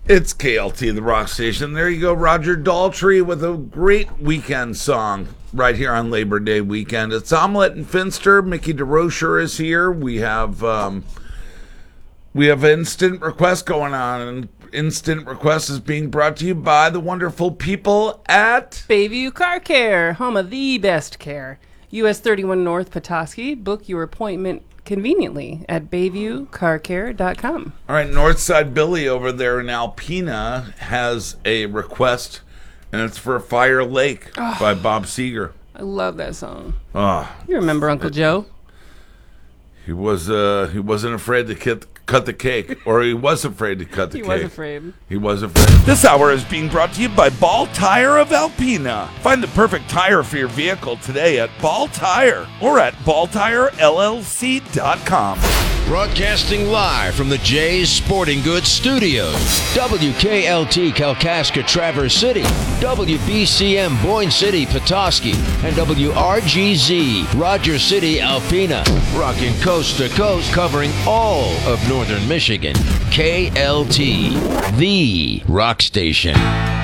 It's KLT, the rock station. There you go, Roger Daltrey with a great weekend song right here on Labor Day weekend. It's Omelette and Finster. Mickey DeRocher is here. We have Instant Request going on, and Instant Request is being brought to you by the wonderful people at Bayview Car Care, home of the best care. US 31 North Petoskey. Book your appointment conveniently at BayviewCarCare.com. All right, Northside Billy over there in Alpena has a request, and it's for Fire Lake by Bob Seger. I love that song. Oh, You remember Uncle Joe? he wasn't afraid to cut the cake, or he was afraid to cut the He cake. was afraid. He was afraid. This hour is being brought to you by Ball Tire of Alpena. Find the perfect tire for your vehicle today at Ball Tire or at balltirellc.com. Broadcasting live from the Jays Sporting Goods Studios. WKLT Kalkaska Traverse City, WBCM Boyne City Petoskey, and WRGZ Rogers City Alpena. Rocking coast to coast, covering all of northern Michigan. KLT, the rock station.